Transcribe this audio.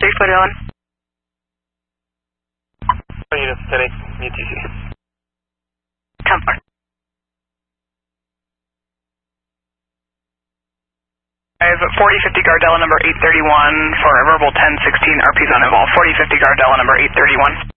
3-4 Dylan. Units 10-8, UTC. 10-4. I have 4050 Gardella number 831 for a verbal 1016 RP's on involved. 4050 Gardella number 831.